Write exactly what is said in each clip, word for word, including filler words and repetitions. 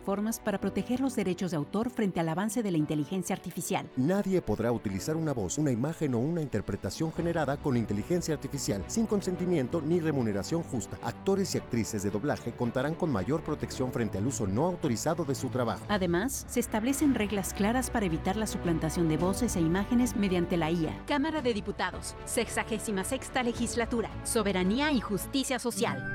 reformas para proteger los derechos de autor frente al avance de la inteligencia artificial. Nadie podrá utilizar una voz, una imagen o una interpretación generada con inteligencia artificial sin consentimiento ni remuneración justa. Actores y actrices de doblaje contarán con mayor protección frente al uso no autorizado de su trabajo. Además, se establecen reglas claras para evitar la suplantación de voces e imágenes mediante la I A. Cámara de Diputados, sexagésima sexta legislatura, soberanía y justicia social.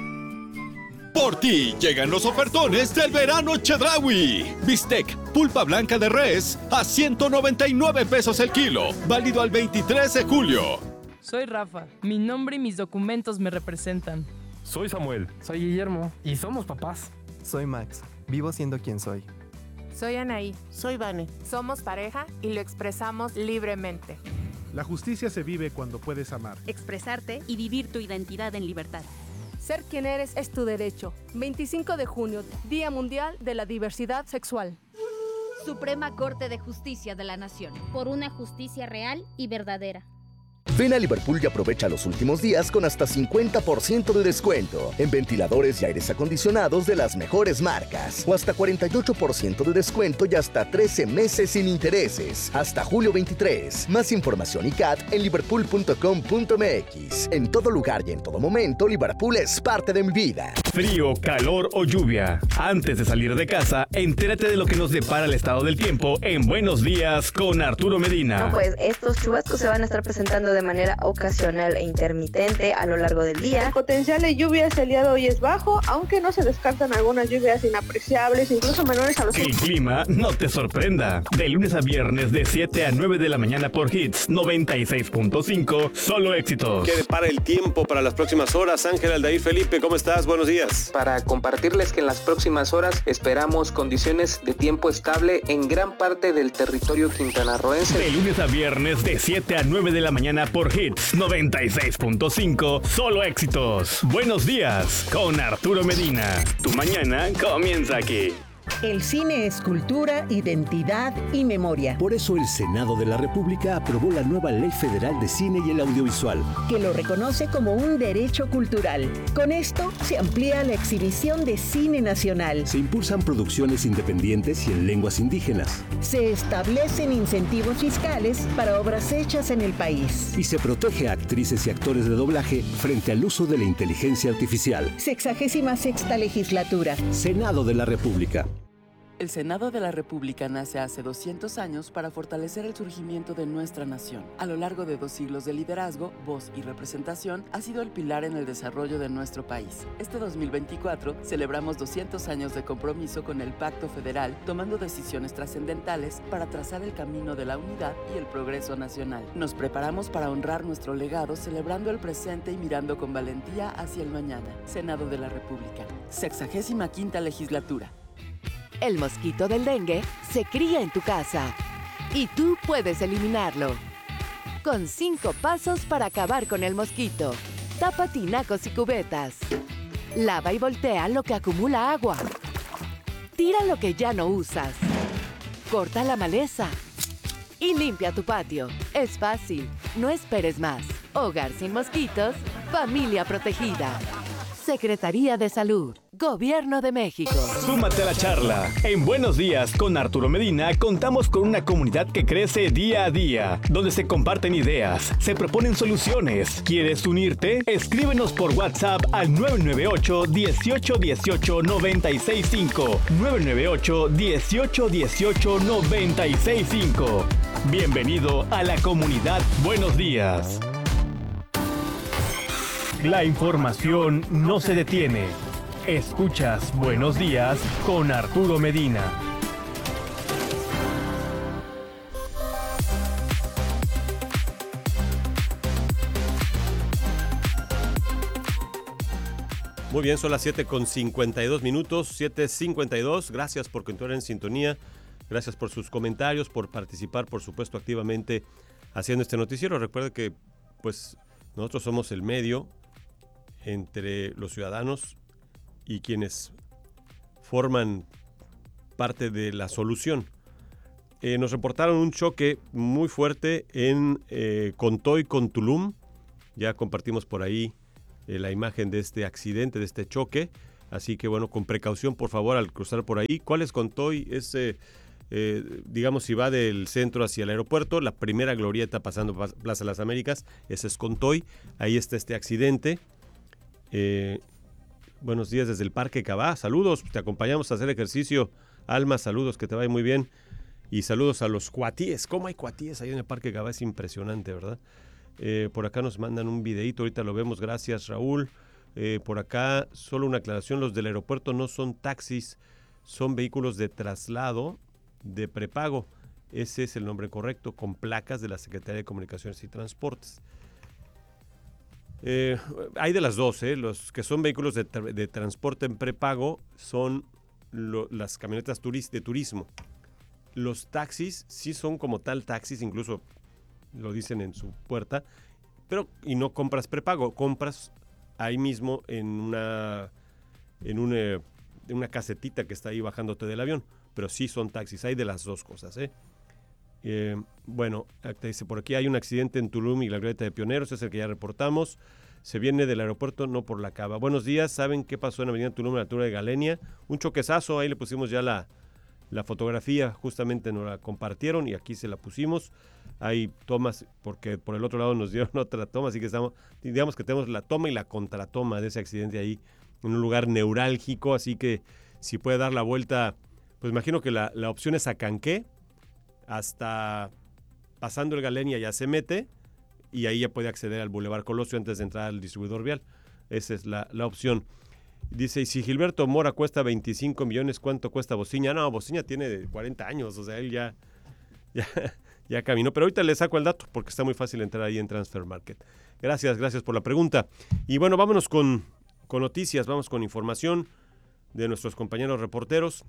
Por ti llegan los ofertones del verano Chedraui. Bistec, pulpa blanca de res a ciento noventa y nueve pesos el kilo. Válido al veintitrés de julio. Soy Rafa. Mi nombre y mis documentos me representan. Soy Samuel. Soy Guillermo. Y somos papás. Soy Max. Vivo siendo quien soy. Soy Anaí. Soy Vane. Somos pareja y lo expresamos libremente. La justicia se vive cuando puedes amar, expresarte y vivir tu identidad en libertad. Ser quien eres es tu derecho. veinticinco de junio, Día Mundial de la Diversidad Sexual. Suprema Corte de Justicia de la Nación. Por una justicia real y verdadera. Ven a Liverpool y aprovecha los últimos días con hasta cincuenta por ciento de descuento en ventiladores y aires acondicionados de las mejores marcas o hasta cuarenta y ocho por ciento de descuento y hasta trece meses sin intereses hasta julio veintitrés. Más información y C A T en liverpool punto com punto m x. En todo lugar y en todo momento, Liverpool es parte de mi vida. Frío, calor o lluvia. Antes de salir de casa, entérate de lo que nos depara el estado del tiempo en Buenos Días con Arturo Medina. No, pues estos chubascos se van a estar presentando de manera ocasional e intermitente a lo largo del día. El potencial de lluvias el día de hoy es bajo, aunque no se descartan algunas lluvias inapreciables, incluso menores a los... Que el clima no te sorprenda. De lunes a viernes de siete a nueve de la mañana por Hits noventa y seis punto cinco, solo éxitos. ¿Qué depara el tiempo para las próximas horas? Ángel Aldair Felipe, ¿cómo estás? Buenos días. Para compartirles que en las próximas horas esperamos condiciones de tiempo estable en gran parte del territorio quintanarroense. De lunes a viernes de siete a nueve de la mañana por Hits noventa y seis punto cinco, solo éxitos. Buenos días con Arturo Medina. Tu mañana comienza aquí. El cine es cultura, identidad y memoria. Por eso el Senado de la República aprobó la nueva Ley Federal de Cine y el Audiovisual, que lo reconoce como un derecho cultural. Con esto se amplía la exhibición de cine nacional. Se impulsan producciones independientes y en lenguas indígenas. Se establecen incentivos fiscales para obras hechas en el país. Y se protege a actrices y actores de doblaje frente al uso de la inteligencia artificial. Sexagésima sexta legislatura. Senado de la República. El Senado de la República nace hace doscientos años para fortalecer el surgimiento de nuestra nación. A lo largo de dos siglos de liderazgo, voz y representación, ha sido el pilar en el desarrollo de nuestro país. Este dos mil veinticuatro celebramos doscientos años de compromiso con el Pacto Federal, tomando decisiones trascendentales para trazar el camino de la unidad y el progreso nacional. Nos preparamos para honrar nuestro legado, celebrando el presente y mirando con valentía hacia el mañana. Senado de la República, sexagésima quinta legislatura. El mosquito del dengue se cría en tu casa y tú puedes eliminarlo. Con cinco pasos para acabar con el mosquito. Tapa tinacos y cubetas. Lava y voltea lo que acumula agua. Tira lo que ya no usas. Corta la maleza. Y limpia tu patio. Es fácil. No esperes más. Hogar sin mosquitos. Familia protegida. Secretaría de Salud. Gobierno de México. Súmate a la charla. En Buenos Días con Arturo Medina contamos con una comunidad que crece día a día, donde se comparten ideas, se proponen soluciones. ¿Quieres unirte? Escríbenos por WhatsApp al nueve nueve ocho, dieciocho dieciocho, noventa y seis cinco. nueve nueve ocho, dieciocho dieciocho, noventa y seis cinco. Bienvenido a la comunidad Buenos Días. La información no se detiene. Escuchas Buenos Días con Arturo Medina. Muy bien, son las siete con cincuenta y dos minutos, siete cincuenta y dos. Gracias por continuar en sintonía. Gracias por sus comentarios, por participar, por supuesto, activamente haciendo este noticiero. Recuerde que, pues, nosotros somos el medio entre los ciudadanos y quienes forman parte de la solución. Eh, nos reportaron un choque muy fuerte en eh, Contoy con Tulum. Ya compartimos por ahí eh, la imagen de este accidente, de este choque. Así que bueno, con precaución por favor al cruzar por ahí. ¿Cuál es Contoy? Es, eh, eh, digamos, si va del centro hacia el aeropuerto, la primera glorieta pasando Plaza Las Américas, ese es Contoy. Ahí está este accidente. Eh, buenos días desde el Parque Cabá. Saludos, te acompañamos a hacer ejercicio. Alma, saludos, que te vaya muy bien. Y saludos a los cuatíes. ¿Cómo hay cuatíes ahí en el Parque Cabá? Es impresionante, ¿verdad? Eh, por acá nos mandan un videito, ahorita lo vemos. Gracias, Raúl. Eh, por acá, solo una aclaración, los del aeropuerto no son taxis, son vehículos de traslado de prepago. Ese es el nombre correcto, con placas de la Secretaría de Comunicaciones y Transportes. Eh, hay de las dos, ¿eh? Los que son vehículos de, tra- de transporte en prepago son lo, las camionetas turis- de turismo. Los taxis sí son como tal taxis, incluso lo dicen en su puerta, pero y no compras prepago, compras ahí mismo en una en una, en una casetita que está ahí bajándote del avión, pero sí son taxis, hay de las dos cosas, ¿eh? Eh, bueno, te dice por aquí, hay un accidente en Tulum y la Glorieta de Pioneros, es el que ya reportamos, se viene del aeropuerto, no por la Cava. Buenos días, ¿saben qué pasó en la avenida Tulum, en la altura de Galenia? Un choquezazo, ahí le pusimos ya la, la fotografía, justamente nos la compartieron y aquí se la pusimos. Hay tomas, porque por el otro lado nos dieron otra toma, así que estamos, digamos que tenemos la toma y la contratoma de ese accidente ahí, en un lugar neurálgico, así que si puede dar la vuelta, pues imagino que la, la opción es Acanqué, hasta pasando el Galenia ya se mete, y ahí ya puede acceder al Boulevard Colosio antes de entrar al distribuidor vial. Esa es la, la opción. Dice, y si Gilberto Mora cuesta veinticinco millones, ¿cuánto cuesta Bociña? No, Bociña tiene cuarenta años, o sea, él ya... ya Ya caminó, pero ahorita le saco el dato porque está muy fácil entrar ahí en Transfer Market. Gracias, gracias por la pregunta. Y bueno, vámonos con, con noticias, vamos con información de nuestros compañeros reporteros.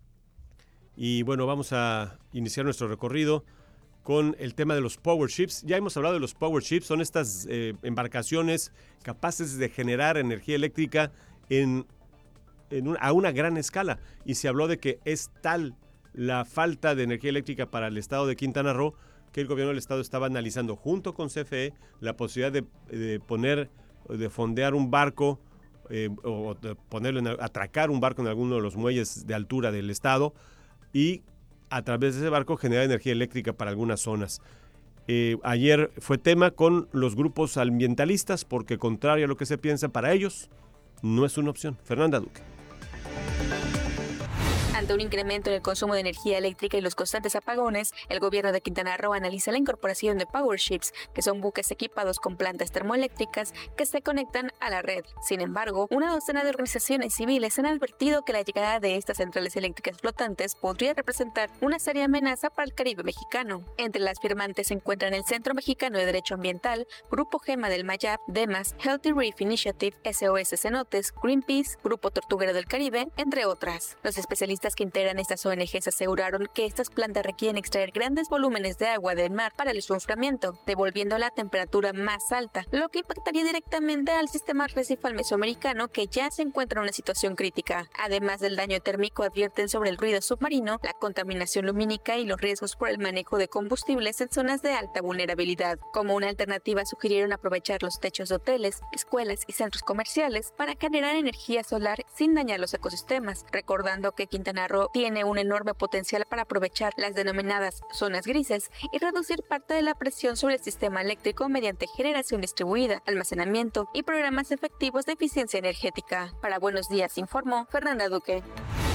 Y bueno, vamos a iniciar nuestro recorrido con el tema de los Power Ships. Ya hemos hablado de los Power Ships, son estas eh, embarcaciones capaces de generar energía eléctrica en, en un, a una gran escala. Y se habló de que es tal la falta de energía eléctrica para el estado de Quintana Roo, que el gobierno del estado estaba analizando junto con C F E la posibilidad de, de poner, de fondear un barco eh, o de ponerlo, en, atracar un barco en alguno de los muelles de altura del estado y a través de ese barco generar energía eléctrica para algunas zonas. Eh, ayer fue tema con los grupos ambientalistas porque contrario a lo que se piensa, para ellos no es una opción. Fernanda Duque. Ante un incremento en el consumo de energía eléctrica y los constantes apagones, el gobierno de Quintana Roo analiza la incorporación de Power Ships, que son buques equipados con plantas termoeléctricas que se conectan a la red. Sin embargo, una docena de organizaciones civiles han advertido que la llegada de estas centrales eléctricas flotantes podría representar una seria amenaza para el Caribe mexicano. Entre las firmantes se encuentran el Centro Mexicano de Derecho Ambiental, Grupo Gema del Mayab, DEMAS, Healthy Reef Initiative, S O S Cenotes, Greenpeace, Grupo Tortuguero del Caribe, entre otras. Los especialistas que integran estas O N Ges aseguraron que estas plantas requieren extraer grandes volúmenes de agua del mar para el sulfuramiento, devolviendo la temperatura más alta, lo que impactaría directamente al sistema arrecifal mesoamericano que ya se encuentra en una situación crítica. Además del daño térmico, advierten sobre el ruido submarino, la contaminación lumínica y los riesgos por el manejo de combustibles en zonas de alta vulnerabilidad. Como una alternativa, sugirieron aprovechar los techos de hoteles, escuelas y centros comerciales para generar energía solar sin dañar los ecosistemas, recordando que Quintana Roo tiene un enorme potencial para aprovechar las denominadas zonas grises y reducir parte de la presión sobre el sistema eléctrico mediante generación distribuida, almacenamiento y programas efectivos de eficiencia energética. Para Buenos Días informó Fernanda Duque.